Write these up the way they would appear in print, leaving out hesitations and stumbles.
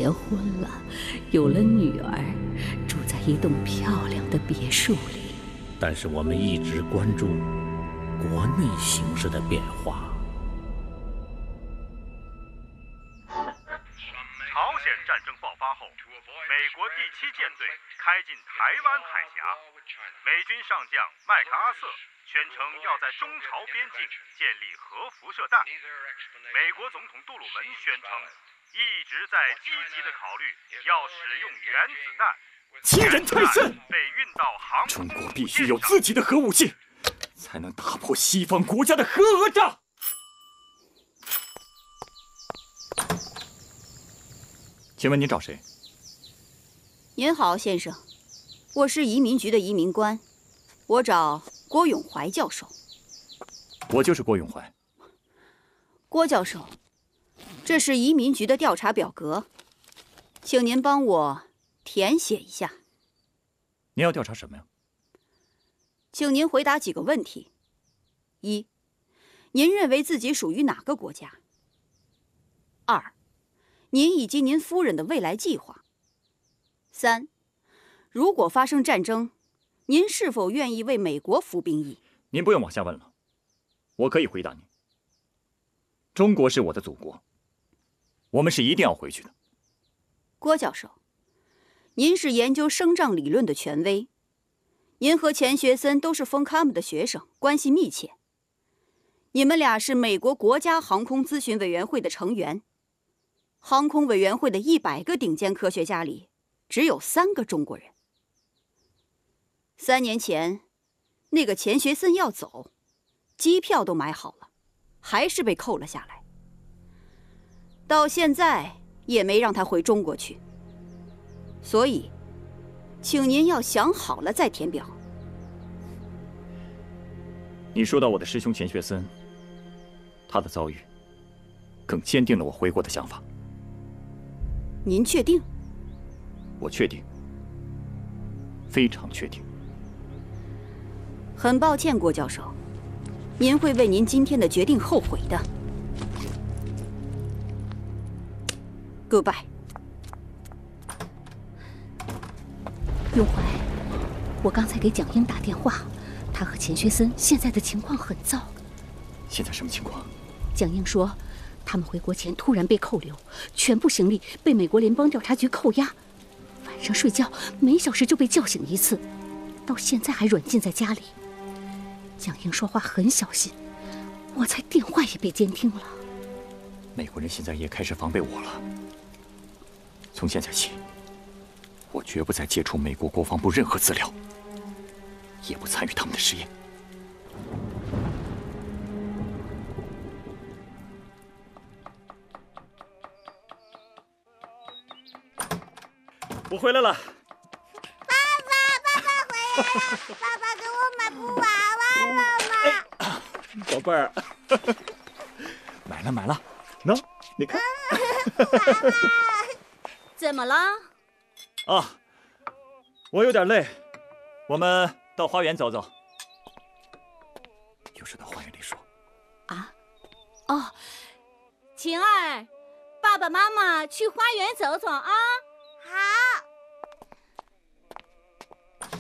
结婚了，有了女儿，住在一栋漂亮的别墅里。 但是我们一直关注国内形势的变化。 朝鲜战争爆发后，美国第7舰队开进台湾海峡，美军上将麦克阿瑟宣称要在中朝边境建立核辐射弹。美国总统杜鲁门宣称，一直在积极地考虑要使用原子弹。 欺人太甚！ 被运到航中国必须有自己的核武器，才能打破西方国家的核讹诈。请问您找谁？ 您好，先生，我是移民局的移民官，我找郭永怀教授。 我就是郭永怀。 郭教授，这是移民局的调查表格，请您帮我填写一下。 您要调查什么呀？ 请您回答几个问题：一，您认为自己属于哪个国家？二，您以及您夫人的未来计划。三，如果发生战争，您是否愿意为美国服兵役？ 您不用往下问了，我可以回答您。中国是我的祖国，我们是一定要回去的。 郭教授，您是研究生障理论的权威，您和钱学森都是丰卡姆的学生，关系密切。你们俩是美国国家航空咨询委员会的成员。航空委员会的100个顶尖科学家里，只有3个中国人。3年前，那个钱学森要走，机票都买好了，还是被扣了下来。到现在也没让他回中国去。所以，请您要想好了再填表。 你说到我的师兄钱学森，他的遭遇更坚定了我回国的想法。 您确定？ 我确定，非常确定。 很抱歉，郭教授，您会为您今天的决定后悔的。Goodbye。 永怀，我刚才给蒋英打电话，他和钱学森现在的情况很糟。 现在什么情况？ 蒋英说，他们回国前突然被扣留，全部行李被美国联邦调查局扣押，晚上睡觉每小时就被叫醒一次，到现在还软禁在家里。蒋英说话很小心，我猜电话也被监听了。 美国人现在也开始防备我了。从现在起，我绝不再接触美国国防部任何资料，也不参与他们的实验。我回来了。 爸爸回来了！爸爸给我买布娃娃了吗？ 宝贝儿，买了，喏，你看。 怎么了？ 啊，我有点累，我们到花园走走。又是到花园里说。 啊？哦， 晴儿，爸爸妈妈去花园走走啊。好。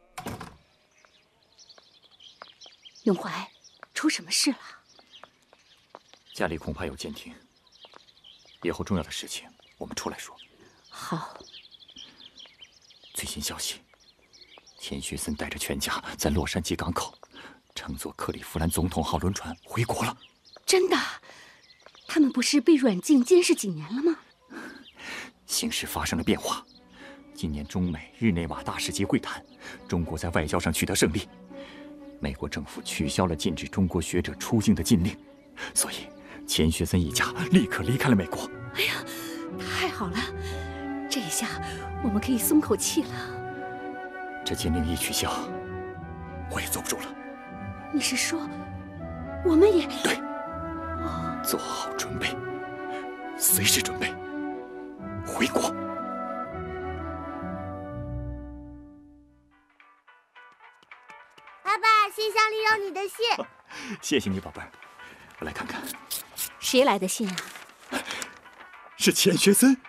永怀，出什么事了？ 家里恐怕有监听，以后重要的事情我们出来说。 好。 最新消息，钱学森带着全家在洛杉矶港口乘坐克利夫兰总统号轮船回国了。 真的？他们不是被软禁监视几年了吗？ 形势发生了变化。今年中美日内瓦大使级会谈，中国在外交上取得胜利，美国政府取消了禁止中国学者出境的禁令，所以钱学森一家立刻离开了美国。 哎呀，太好了，这一下我们可以松口气了。 这禁令一取消，我也坐不住了。 你是说，我们也…… 对，做好准备，随时准备回国。 爸爸，信箱里有你的信。 谢谢你，宝贝儿。我来看看， 谁来的信啊？ 是钱学森。